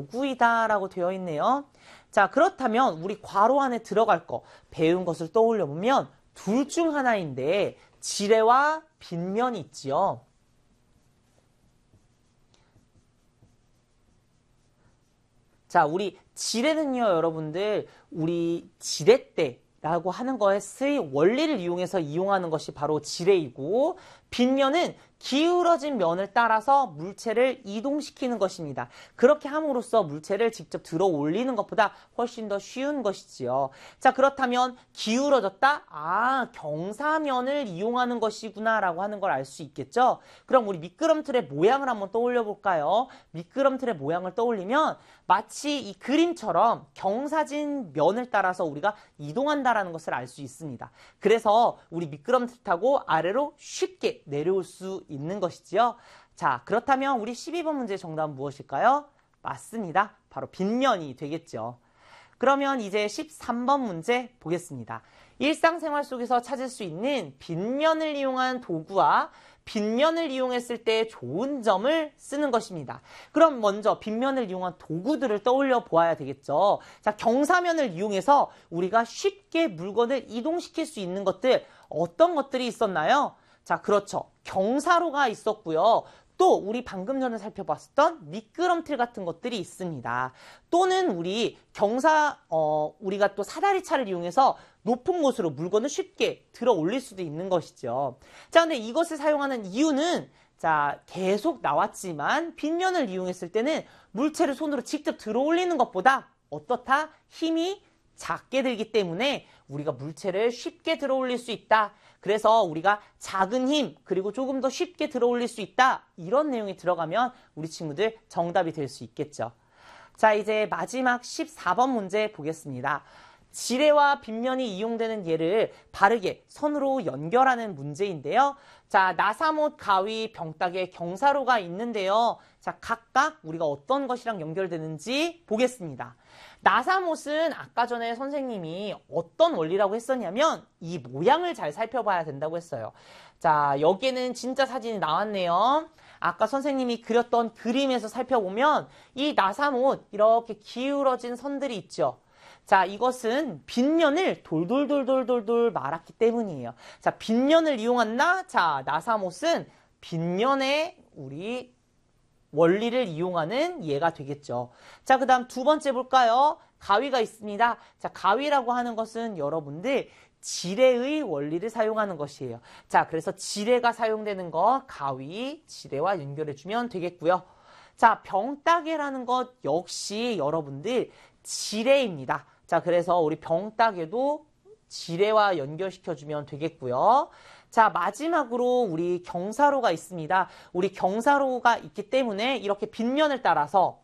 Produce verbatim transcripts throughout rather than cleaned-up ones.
도구이다 라고 되어 있네요. 자, 그렇다면 우리 괄호 안에 들어갈 거, 배운 것을 떠올려 보면 둘 중 하나인데 지뢰와 빗면이 있지요. 자, 우리 지뢰는요, 여러분들, 우리 지렛대라고 하는 것의 원리를 이용해서 이용하는 것이 바로 지뢰이고, 빗면은 기울어진 면을 따라서 물체를 이동시키는 것입니다. 그렇게 함으로써 물체를 직접 들어 올리는 것보다 훨씬 더 쉬운 것이지요. 자, 그렇다면 기울어졌다? 아, 경사면을 이용하는 것이구나 라고 하는 걸 알 수 있겠죠? 그럼 우리 미끄럼틀의 모양을 한번 떠올려 볼까요? 미끄럼틀의 모양을 떠올리면 마치 이 그림처럼 경사진 면을 따라서 우리가 이동한다라는 것을 알 수 있습니다. 그래서 우리 미끄럼틀 타고 아래로 쉽게 내려올 수 있는 것이지요. 자, 그렇다면 우리 십이 번 문제의 정답은 무엇일까요? 맞습니다. 바로 빗면이 되겠죠. 그러면 이제 십삼 번 문제 보겠습니다. 일상생활 속에서 찾을 수 있는 빗면을 이용한 도구와 빗면을 이용했을 때 좋은 점을 쓰는 것입니다. 그럼 먼저 빗면을 이용한 도구들을 떠올려 보아야 되겠죠. 자, 경사면을 이용해서 우리가 쉽게 물건을 이동시킬 수 있는 것들, 어떤 것들이 있었나요? 자, 그렇죠. 경사로가 있었고요. 또 우리 방금 전에 살펴봤던 미끄럼틀 같은 것들이 있습니다. 또는 우리 경사, 어, 우리가 또 사다리차를 이용해서 높은 곳으로 물건을 쉽게 들어 올릴 수도 있는 것이죠. 자, 근데 이것을 사용하는 이유는 자, 계속 나왔지만 빗면을 이용했을 때는 물체를 손으로 직접 들어 올리는 것보다 어떻다? 힘이 작게 들기 때문에 우리가 물체를 쉽게 들어 올릴 수 있다. 그래서 우리가 작은 힘 그리고 조금 더 쉽게 들어 올릴 수 있다. 이런 내용이 들어가면 우리 친구들 정답이 될 수 있겠죠. 자, 이제 마지막 십사 번 문제 보겠습니다. 지뢰와 빗면이 이용되는 예를 바르게 선으로 연결하는 문제인데요. 자, 나사못, 가위, 병따개, 경사로가 있는데요. 자, 각각 우리가 어떤 것이랑 연결되는지 보겠습니다. 나사못은 아까 전에 선생님이 어떤 원리라고 했었냐면 이 모양을 잘 살펴봐야 된다고 했어요. 자, 여기에는 진짜 사진이 나왔네요. 아까 선생님이 그렸던 그림에서 살펴보면 이 나사못 이렇게 기울어진 선들이 있죠. 자, 이것은 빗면을 돌돌돌돌돌돌 말았기 때문이에요. 자, 빗면을 이용한다? 자, 나사못은 빗면의 우리 원리를 이용하는 예가 되겠죠. 자, 그 다음 두 번째 볼까요? 가위가 있습니다. 자, 가위라고 하는 것은 여러분들 지뢰의 원리를 사용하는 것이에요. 자, 그래서 지뢰가 사용되는 거 가위, 지뢰와 연결해주면 되겠고요. 자, 병따개라는 것 역시 여러분들 지뢰입니다. 자, 그래서 우리 병따개도 지뢰와 연결시켜주면 되겠고요. 자, 마지막으로 우리 경사로가 있습니다. 우리 경사로가 있기 때문에 이렇게 빗면을 따라서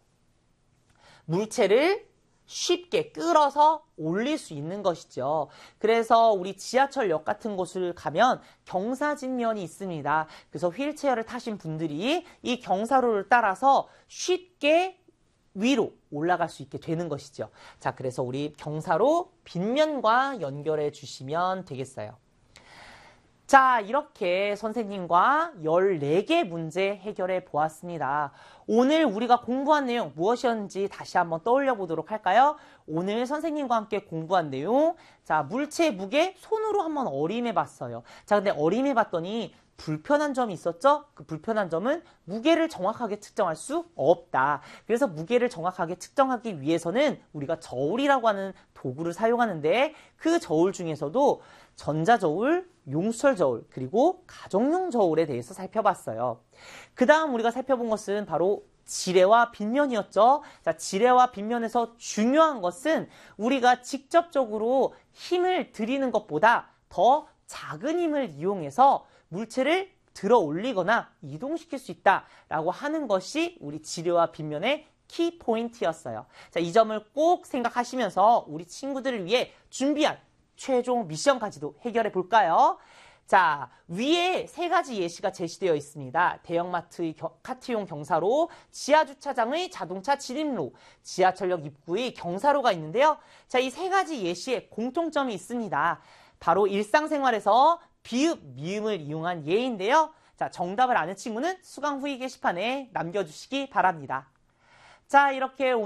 물체를 쉽게 끌어서 올릴 수 있는 것이죠. 그래서 우리 지하철역 같은 곳을 가면 경사진면이 있습니다. 그래서 휠체어를 타신 분들이 이 경사로를 따라서 쉽게 위로 올라갈 수 있게 되는 것이죠. 자, 그래서 우리 경사로 빗면과 연결해 주시면 되겠어요. 자, 이렇게 선생님과 열네 개 문제 해결해 보았습니다. 오늘 우리가 공부한 내용 무엇이었는지 다시 한번 떠올려 보도록 할까요? 오늘 선생님과 함께 공부한 내용, 자, 물체 무게 손으로 한번 어림해 봤어요. 자, 근데 어림해 봤더니 불편한 점이 있었죠? 그 불편한 점은 무게를 정확하게 측정할 수 없다. 그래서 무게를 정확하게 측정하기 위해서는 우리가 저울이라고 하는 도구를 사용하는데 그 저울 중에서도 전자저울, 용수철 저울, 그리고 가정용 저울에 대해서 살펴봤어요. 그 다음 우리가 살펴본 것은 바로 지뢰와 빗면이었죠. 자, 지뢰와 빗면에서 중요한 것은 우리가 직접적으로 힘을 들이는 것보다 더 작은 힘을 이용해서 물체를 들어 올리거나 이동시킬 수 있다라고 하는 것이 우리 지뢰와 빗면의 키 포인트였어요. 자, 이 점을 꼭 생각하시면서 우리 친구들을 위해 준비한 최종 미션까지도 해결해 볼까요? 자, 위에 세 가지 예시가 제시되어 있습니다. 대형마트의 겨, 카트용 경사로, 지하주차장의 자동차 진입로, 지하철역 입구의 경사로가 있는데요. 자, 이 세 가지 예시에 공통점이 있습니다. 바로 일상생활에서 비읍, 미음을 이용한 예인데요. 자, 정답을 아는 친구는 수강 후기 게시판에 남겨주시기 바랍니다. 자, 이렇게